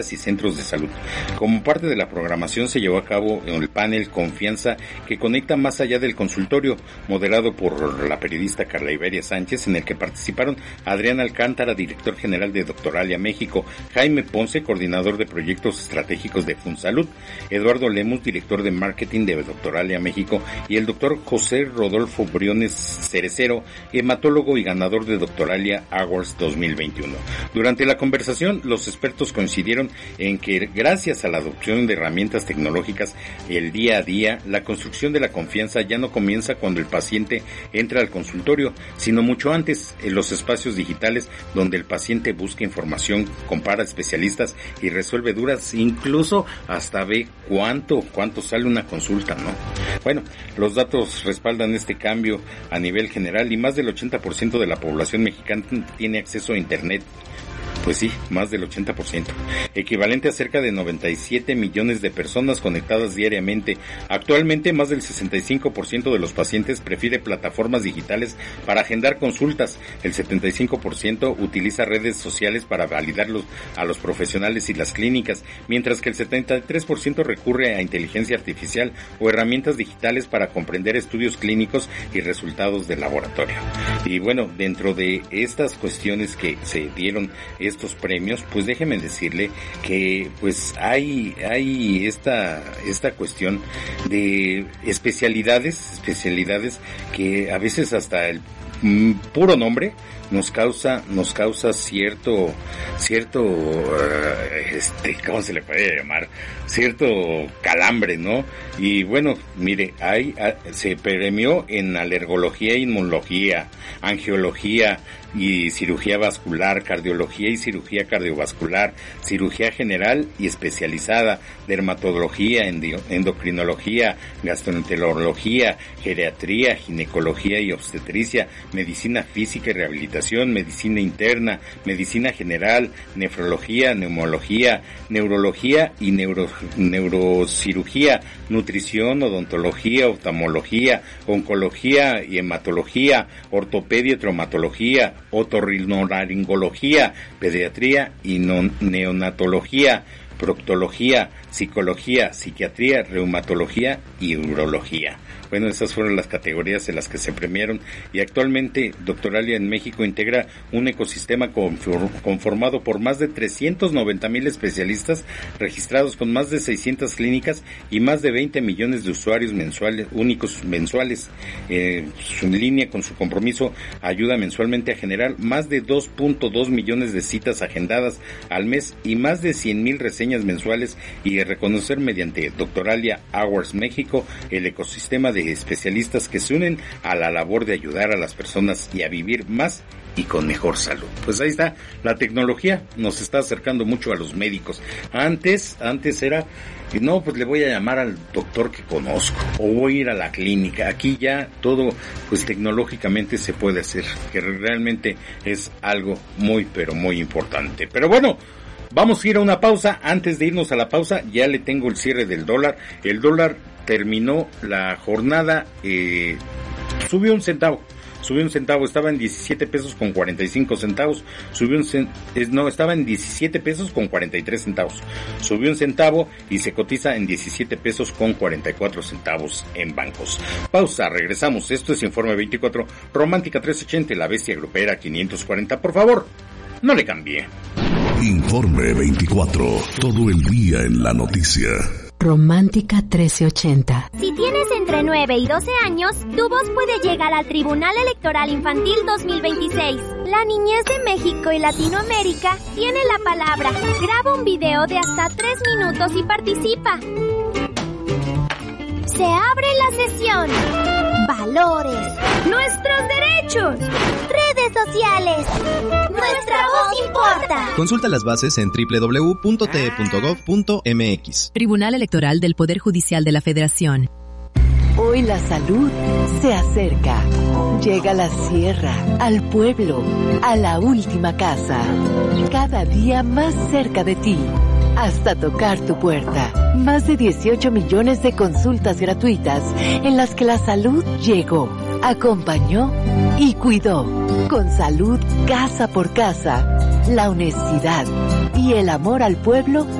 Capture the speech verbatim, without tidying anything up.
y centros de salud. Como parte de la programación se llevó a cabo el panel Confianza que conecta más allá del consultorio, moderado por la periodista Carla Iberia Sánchez, en el que participaron Adrián Alcántara, director general de Doctoralia México, Jaime Ponce, coordinador de proyectos estratégicos de Funsalud, Eduardo Lemus, director de marketing de Doctoralia México, y el doctor José Rodolfo Briones Cerecero, hematólogo y ganador de Doctoralia Awards dos mil veintiuno. Durante la conversación, los expertos coincidieron en que gracias a la adopción de herramientas tecnológicas el día a día, la construcción de la confianza ya no comienza cuando el paciente entra al consultorio, sino mucho antes, en los espacios digitales donde el paciente busca información, compara especialistas y resuelve dudas, incluso hasta ve cuánto, cuánto sale una consulta, ¿no? Bueno, los datos respaldan este cambio a nivel general y más del ochenta por ciento de la población mexicana tiene acceso a Internet. Pues sí, más del ochenta por ciento, equivalente a cerca de noventa y siete millones de personas conectadas diariamente. Actualmente, más del sesenta y cinco por ciento de los pacientes prefiere plataformas digitales para agendar consultas. El setenta y cinco por ciento utiliza redes sociales para validarlos a los profesionales y las clínicas, mientras que el setenta y tres por ciento recurre a inteligencia artificial o herramientas digitales para comprender estudios clínicos y resultados de laboratorio. Y bueno, dentro de estas cuestiones que se dieron estos premios, pues déjeme decirle que pues hay hay esta esta cuestión de especialidades, especialidades que a veces hasta el mm, puro nombre nos causa nos causa cierto cierto uh, este ¿cómo se le puede llamar? Cierto calambre, ¿no? Y bueno, mire, hay uh, se premió en alergología, inmunología, angiología y cirugía vascular, cardiología y cirugía cardiovascular, cirugía general y especializada, dermatología, endocrinología, gastroenterología, geriatría, ginecología y obstetricia, medicina física y rehabilitación, medicina interna, medicina general, nefrología, neumología, neurología y neuro, neurocirugía, nutrición, odontología, oftalmología, oncología y hematología, ortopedia y traumatología, otorrinolaringología, pediatría y non- neonatología, proctología, psicología, psiquiatría, reumatología y urología. Bueno, esas fueron las categorías en las que se premiaron y actualmente Doctoralia en México integra un ecosistema conformado por más de trescientos noventa mil especialistas registrados con más de seiscientas clínicas y más de veinte millones de usuarios mensuales, únicos mensuales. Eh, su línea con su compromiso ayuda mensualmente a generar más de dos punto dos millones de citas agendadas al mes y más de cien mil reseñas mensuales y reconocer mediante Doctoralia Awards México el ecosistema de especialistas que se unen a la labor de ayudar a las personas y a vivir más y con mejor salud. Pues ahí está, la tecnología nos está acercando mucho a los médicos. Antes, antes era, no, pues le voy a llamar al doctor que conozco, o voy a ir a la clínica. Aquí ya todo, pues tecnológicamente se puede hacer, que realmente es algo muy, pero muy importante. Pero bueno, vamos a ir a una pausa. Antes de irnos a la pausa, ya le tengo el cierre del dólar. El dólar terminó la jornada, eh, subió un centavo, subió un centavo, estaba en diecisiete pesos con cuarenta y cinco centavos, subió un cent- no, estaba en diecisiete pesos con cuarenta y tres centavos, subió un centavo y se cotiza en diecisiete pesos con cuarenta y cuatro centavos en bancos. Pausa, regresamos, esto es Informe veinticuatro, Romántica trescientos ochenta, La Bestia Grupera quinientos cuarenta, por favor, no le cambie. Informe veinticuatro, todo el día en la noticia. Romántica trece ochenta. Si tienes entre nueve y doce años, tu voz puede llegar al Tribunal Electoral Infantil dos mil veintiséis. La niñez de México y Latinoamérica tiene la palabra. Graba un video de hasta tres minutos y participa. Se abre la sesión. Valores. Nuestros derechos. Redes sociales. Nuestra voz importa. Consulta las bases en doble u doble u doble u punto t e punto gov punto m x. Tribunal Electoral del Poder Judicial de la Federación. Hoy la salud se acerca. Llega a la sierra, al pueblo, a la última casa. Cada día más cerca de ti. Hasta tocar tu puerta. Más de dieciocho millones de consultas gratuitas en las que la salud llegó, acompañó y cuidó. Con salud casa por casa, la honestidad y el amor al pueblo